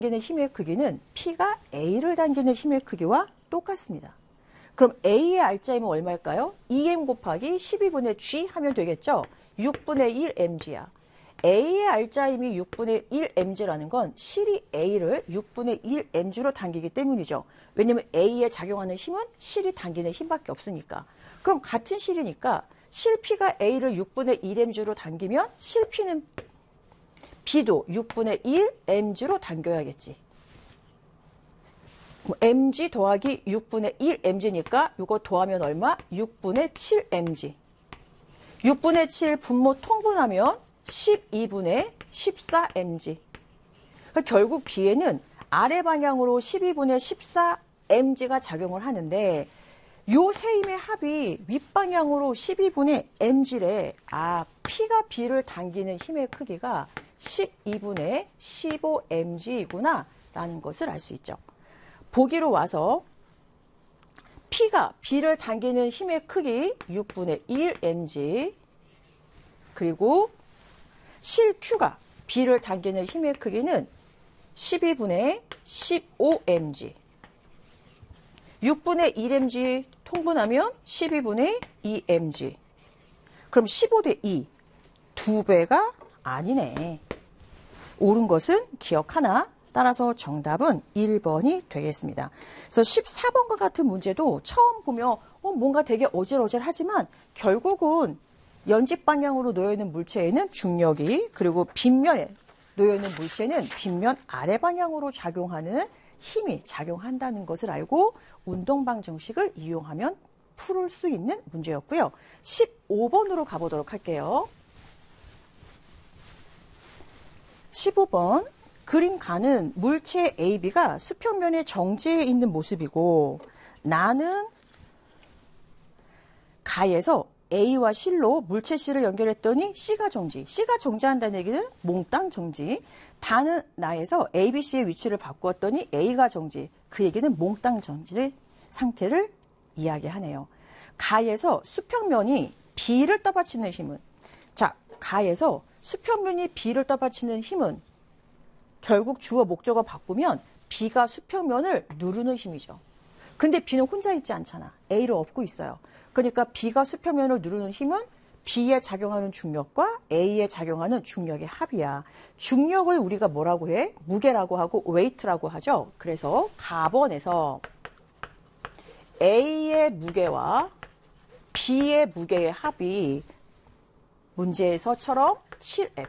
당기는 힘의 크기는 P가 A를 당기는 힘의 크기와 똑같습니다. 그럼 A의 R자임은 얼마일까요? 2M 곱하기 12분의 G 하면 되겠죠? 6분의 1 mg야. A의 R자임이 6분의 1 mg라는 건 실이 A를 6분의 1 mg로 당기기 때문이죠. 왜냐면 A에 작용하는 힘은 실이 당기는 힘밖에 없으니까. 그럼 같은 실이니까 실 P가 A를 6분의 1 mg로 당기면 실 P는 B도 6분의 1 mg로 당겨야겠지. mg 더하기 6분의 1 mg니까 이거 더하면 얼마? 6분의 7 mg. 6분의 7 분모 통분하면 12분의 14 mg. 그러니까 결국 B에는 아래 방향으로 12분의 14 mg가 작용을 하는데 요 세 힘의 합이 윗방향으로 12분의 mg래. 아, P가 B를 당기는 힘의 크기가 12분의 15 mg이구나 라는 것을 알 수 있죠. 보기로 와서 P가 B를 당기는 힘의 크기 6분의 1 mg 그리고 실 Q가 B를 당기는 힘의 크기는 12분의 15 mg 6분의 1 mg 통분하면 12분의 2 mg 그럼 15대 2 2배가 아니네. 옳은 것은 기억하나? 따라서 정답은 1번이 되겠습니다. 그래서 14번과 같은 문제도 처음 보면 뭔가 되게 어질어질하지만 결국은 연집 방향으로 놓여있는 물체에는 중력이 그리고 빗면에 놓여있는 물체는 빗면 아래 방향으로 작용하는 힘이 작용한다는 것을 알고 운동방 정식을 이용하면 풀 수 있는 문제였고요. 15번으로 가보도록 할게요. 15번 그림 가는 물체 AB가 수평면에 정지해 있는 모습이고 나는 가에서 A와 실로 물체 C를 연결했더니 C가 정지. C가 정지한다는 얘기는 몽땅 정지. 다는 나에서 A, B, C의 위치를 바꾸었더니 A가 정지. 그 얘기는 몽땅 정지의 상태를 이야기하네요. 가에서 수평면이 B를 떠받치는 힘은 자, 가에서 수평면이 B를 떠받치는 힘은 결국 주어 목적어 바꾸면 B가 수평면을 누르는 힘이죠. 근데 B는 혼자 있지 않잖아. A를 업고 있어요. 그러니까 B가 수평면을 누르는 힘은 B에 작용하는 중력과 A에 작용하는 중력의 합이야. 중력을 우리가 뭐라고 해? 무게라고 하고 웨이트라고 하죠. 그래서 가번에서 A의 무게와 B의 무게의 합이 문제에서처럼 7F.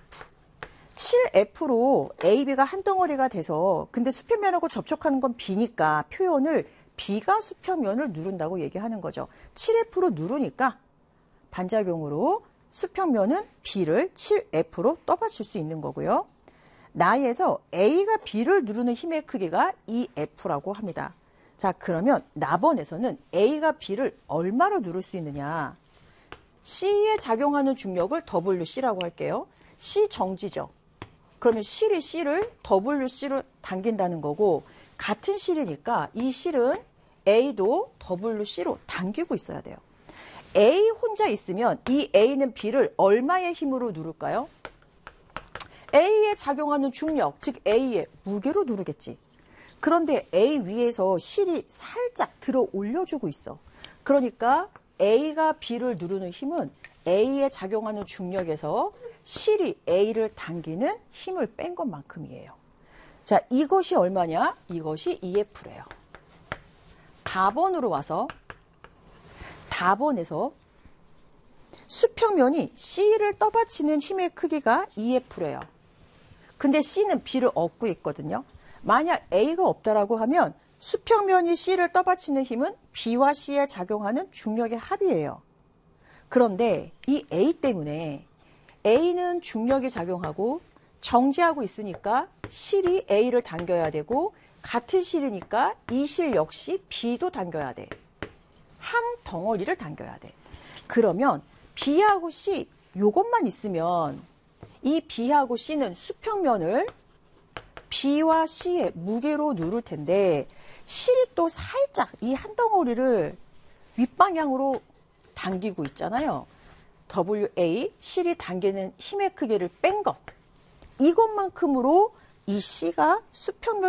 7F로 AB가 한 덩어리가 돼서 근데 수평면하고 접촉하는 건 B니까 표현을 B가 수평면을 누른다고 얘기하는 거죠. 7F로 누르니까 반작용으로 수평면은 B를 7F로 떠받칠 수 있는 거고요. 나에서 A가 B를 누르는 힘의 크기가 2F라고 합니다. 자, 그러면 나번에서는 A가 B를 얼마로 누를 수 있느냐. C에 작용하는 중력을 WC라고 할게요. C 정지죠. 그러면 실이 C를 WC로 당긴다는 거고 같은 실이니까 이 실은 A도 WC로 당기고 있어야 돼요. A 혼자 있으면 이 A는 B를 얼마의 힘으로 누를까요? A에 작용하는 중력, 즉 A의 무게로 누르겠지. 그런데 A 위에서 실이 살짝 들어 올려주고 있어. 그러니까 A가 B를 누르는 힘은 A에 작용하는 중력에서 실이 A를 당기는 힘을 뺀 것만큼이에요. 자, 이것이 얼마냐? 이것이 EF래요. 답번으로 와서 답번에서 수평면이 C를 떠받치는 힘의 크기가 EF래요. 근데 C는 B를 업고 있거든요. 만약 A가 없다라고 하면 수평면이 C를 떠받치는 힘은 B와 C에 작용하는 중력의 합이에요. 그런데 이 A 때문에 A는 중력이 작용하고 정지하고 있으니까 실이 A를 당겨야 되고 같은 실이니까 이 실 역시 B도 당겨야 돼. 한 덩어리를 당겨야 돼. 그러면 B하고 C 요것만 있으면 이 B하고 C는 수평면을 B와 C의 무게로 누를 텐데 실이 또 살짝 이 한 덩어리를 윗방향으로 당기고 있잖아요. WA, 실이 당기는 힘의 크기를 뺀 것. 이것만큼으로 이 C가 수평면